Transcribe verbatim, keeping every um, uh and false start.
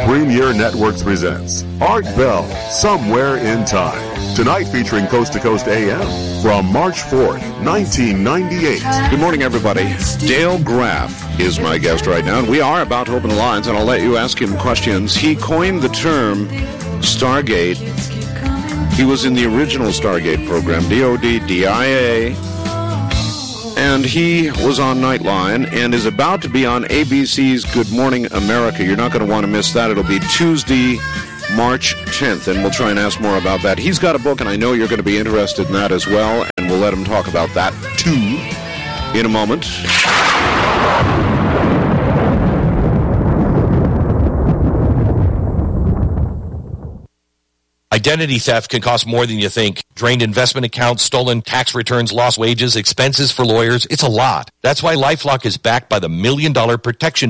Premier Networks presents Art Bell, Somewhere in Time. Tonight featuring Coast to Coast A M from March fourth, nineteen ninety-eight. Good morning, everybody. Dale Graff is my guest right now, and we are about to open the lines, and I'll let you ask him questions. He coined the term Stargate. He was in the original Stargate program, D O D, D I A, and he was on Nightline and is about to be on A B C's Good Morning America. You're not going to want to miss that. It'll be Tuesday, March tenth, and we'll try and ask more about that. He's got a book, and I know you're going to be interested in that as well, and we'll let him talk about that, too, in a moment. Identity theft can cost more than you think. Drained investment accounts, stolen tax returns, lost wages, expenses for lawyers. It's a lot. That's why LifeLock is backed by the Million Dollar Protection